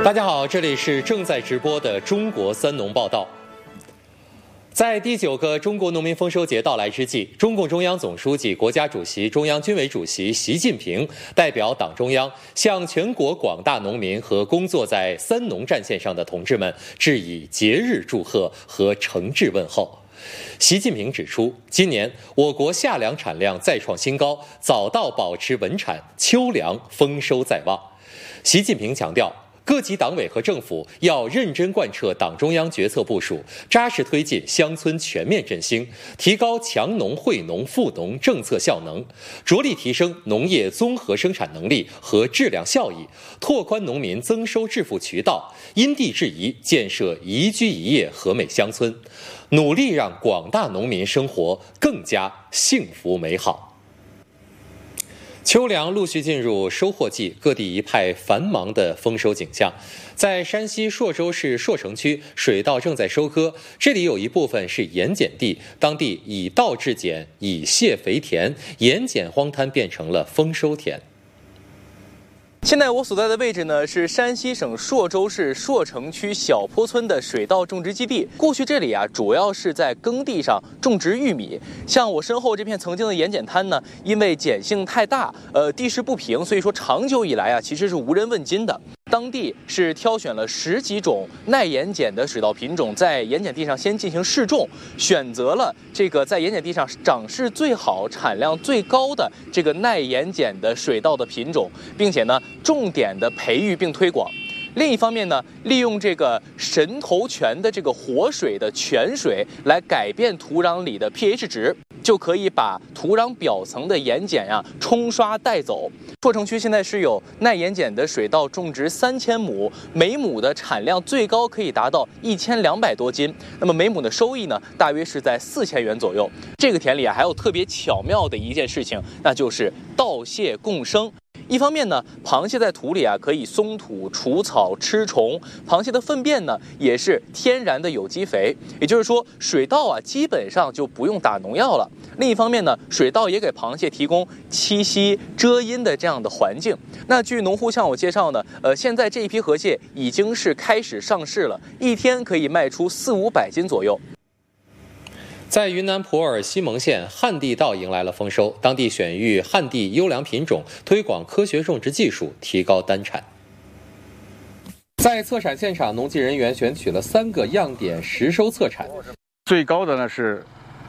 大家好，这里是正在直播的中国三农报道。在第9个中国农民丰收节到来之际，中共中央总书记、国家主席、中央军委主席习近平代表党中央向全国广大农民和工作在三农战线上的同志们致以节日祝贺和诚挚问候。习近平指出，今年我国夏粮产量再创新高，早稻保持稳产，秋粮丰收在望。习近平强调，各级党委和政府要认真贯彻党中央决策部署，扎实推进乡村全面振兴，提高强农惠农富农政策效能，着力提升农业综合生产能力和质量效益，拓宽农民增收致富渠道，因地制宜建设宜居宜业和美乡村，努力让广大农民生活更加幸福美好。秋粮陆续进入收获季，各地一派繁忙的丰收景象。在山西朔州市朔城区，水稻正在收割，这里有一部分是盐碱地，当地以稻制碱，以泄肥田，盐碱荒滩变成了丰收田。 现在我所在的位置呢，是山西省朔州市朔城区小坡村的水稻种植基地。过去这里啊，主要是在耕地上种植玉米。像我身后这片曾经的盐碱滩呢，因为碱性太大，地势不平，所以说长久以来啊，其实是无人问津的。当地是挑选了10几种耐盐碱的水稻品种，在盐碱地上先进行试种，选择了这个在盐碱地上长势最好、产量最高的这个耐盐碱的水稻的品种，并且呢，重点的培育并推广。另一方面呢，利用这个神头泉的这个活水的泉水来改变土壤里的 pH 值，就可以把土壤表层的盐碱冲刷带走。朔城区现在是有耐盐碱的水稻种植3000亩，每亩的产量最高可以达到1200多斤，那么每亩的收益呢，大约是在4000元左右。这个田里还有特别巧妙的一件事情，那就是稻蟹共生。一方面呢，螃蟹在土里可以松土、除草、吃虫，螃蟹的粪便呢也是天然的有机肥，也就是说水稻基本上就不用打农药了。另一方面呢，水稻也给螃蟹提供栖息、遮阴的这样的环境。那据农户向我介绍呢，现在这一批河蟹已经是开始上市了，一天可以卖出400-500斤左右。 在云南普洱西盟县，旱地稻迎来了丰收，当地选育旱地优良品种，推广科学种植技术，提高单产。在测产现场，农技人员选取了3个样点实收测产， 最高的呢是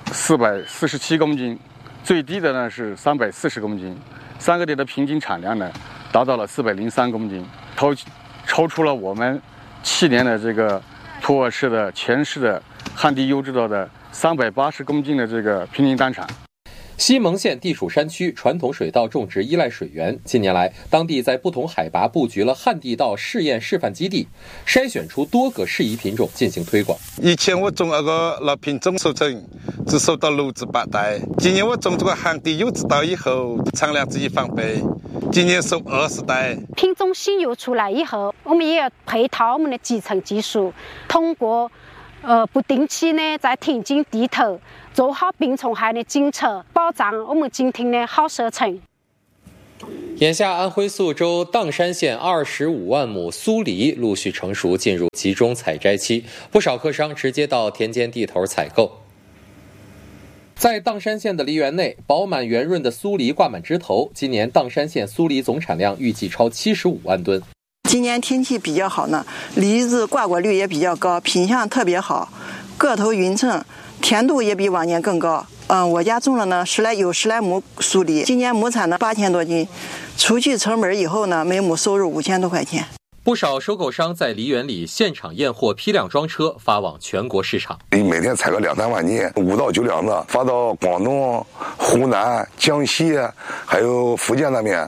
447公斤，最低的呢是340公斤，3个点的平均产量呢达到了403公斤，超出了我们去年的这个普洱市的全市的旱地优质稻的380公斤的这个平均单产。 西盟县地处山区，传统水稻种植依赖水源。近年来，当地在不同海拔布局了旱地稻试验示范基地，筛选出多个适宜品种进行推广。 以前我种那个老品种收成只收到6至8袋，今年我种这个旱地优质稻以后，产量只1翻倍，今年收20袋。 品种新油出来以后，我们也要配套我们的集成技术，通过不定期呢在田间地头做好病虫害的检测，保障我们今天的好收成。 眼下，安徽宿州砀山县25万亩苏梨陆续成熟，进入集中采摘期，不少客商直接到田间地头采购。在砀山县的梨园内，饱满圆润的苏梨挂满枝头。今年砀山县苏梨总产量预计超75万吨。 今年天气比较好呢，梨子挂果率也比较高，品相特别好，个头匀称，甜度也比往年更高。我家种了呢10来亩苏梨，今年亩产呢8000多斤，除去成本以后呢，每亩收入5000多块钱。 不少收购商在梨园里现场验货，批量装车发往全国市场。 每天采个2-3万斤，5到9两的发到广东、湖南、江西，还有福建那边。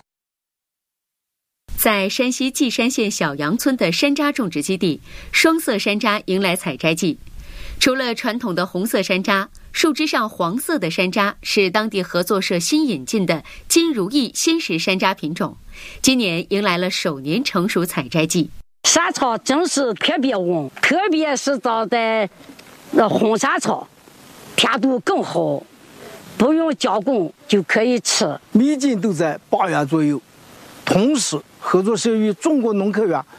在山西稷山县小杨村的山楂种植基地，双色山楂迎来采摘季。除了传统的红色山楂，树枝上黄色的山楂是当地合作社新引进的金如意鲜食山楂品种，今年迎来了首年成熟采摘季。 山草真是特别旺，特别是长在红山草，甜度更好，不用加工就可以吃。 米斤都在8元左右。同时，合作社与中国农科院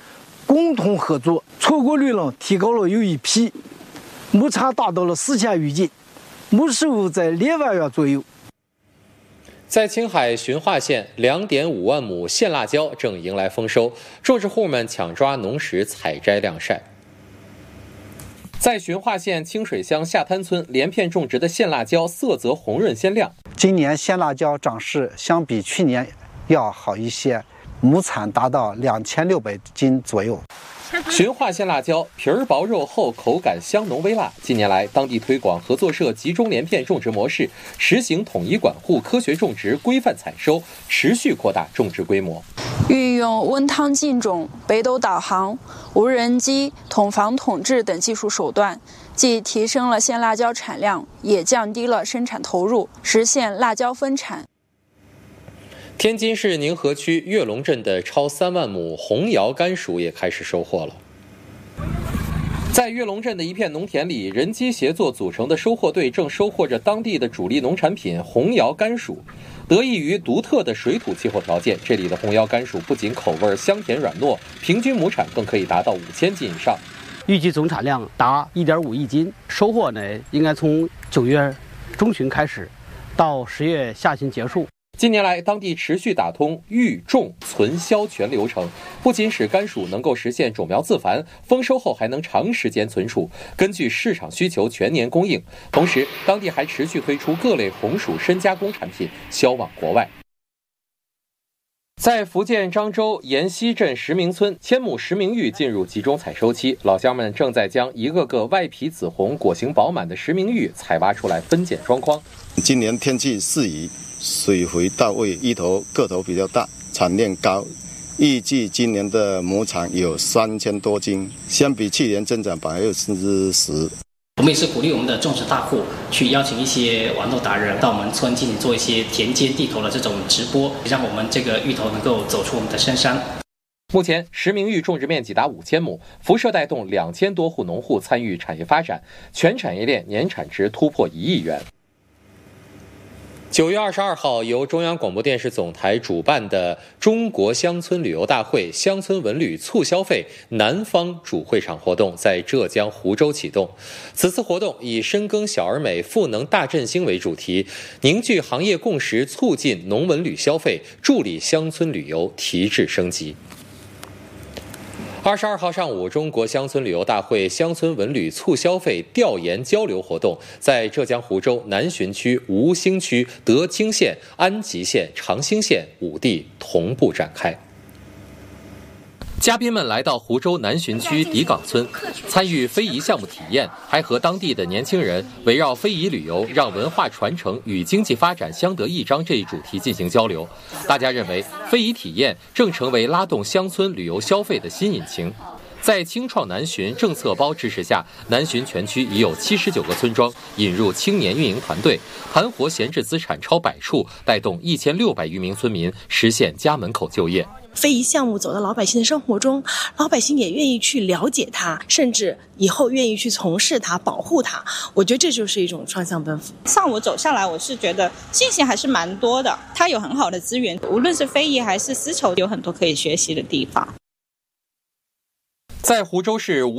共同合作，出货率呢提高了有1批，亩产达到了4000余斤，亩收入在2万元左右。 在青海循化县，2.5万亩线辣椒正迎来丰收，种植户们抢抓农时采摘晾晒。在循化县清水乡下滩村，连片种植的线辣椒色泽红润鲜亮。 今年线辣椒长势相比去年要好一些，亩产达到2600斤左右。 循化线辣椒皮儿薄肉厚，口感香浓微辣。近年来，当地推广合作社集中连片种植模式，实行统一管护、科学种植、规范采收，持续扩大种植规模。 运用温汤浸种、北斗导航、无人机、统防统治等技术手段，既提升了线辣椒产量，也降低了生产投入，实现辣椒分产。 天津市宁河区岳龙镇的超3万亩红窑甘薯也开始收获了。在岳龙镇的一片农田里，人机协作组成的收获队正收获着当地的主力农产品红窑甘薯。得益于独特的水土气候条件，这里的红窑甘薯不仅口味香甜软糯，平均亩产更可以达到5000斤以上。 预计总产量达1.5亿斤，收获呢应该从9月中旬开始，到10月下旬结束。 近年来，当地持续打通育、种、存、销全流程，不仅使甘薯能够实现种苗自繁，丰收后还能长时间存储，根据市场需求全年供应。同时，当地还持续推出各类红薯深加工产品，销往国外。在福建漳州沿溪镇石明村，1000亩石明玉进入集中采收期，老乡们正在将一个个外皮紫红、果形饱满的石明玉采挖出来，分拣装筐。 今年天气适宜，水肥到位，芋头个头比较大，产量高，预计今年的亩产有3000多斤，相比去年增长10%。 我们也是鼓励我们的种植大户去邀请一些网络达人到我们村进行做一些田间地头的这种直播，让我们这个芋头能够走出我们的深山。 目前，石明玉种植面积达5000亩，辐射带动2000多户农户参与产业发展，全产业链年产值突破1亿元。9月22号，由中央广播电视总台主办的中国乡村旅游大会乡村文旅促消费南方主会场活动在浙江湖州启动。此次活动以深耕小而美、赋能大振兴为主题，凝聚行业共识，促进农文旅消费，助力乡村旅游提质升级。22号上午，中国乡村旅游大会乡村文旅促消费调研交流活动在浙江湖州南浔区、吴兴区、德清县、安吉县、长兴县5地同步展开。嘉宾们来到湖州南浔区迪岗村，参与非遗项目体验，还和当地的年轻人围绕非遗旅游让文化传承与经济发展相得益彰这一主题进行交流。大家认为，非遗体验正成为拉动乡村旅游消费的新引擎。在青创南浔政策包支持下，南浔全区已有79个村庄引入青年运营团队，盘活闲置资产超100处，带动1600余名村民实现家门口就业。 非遗项目走到老百姓的生活中，老百姓也愿意去了解它，甚至以后愿意去从事它、保护它。我觉得这就是一种双向奔赴。 上午走下来，我是觉得信息还是蛮多的，它有很好的资源，无论是非遗还是丝绸，有很多可以学习的地方。 在湖州市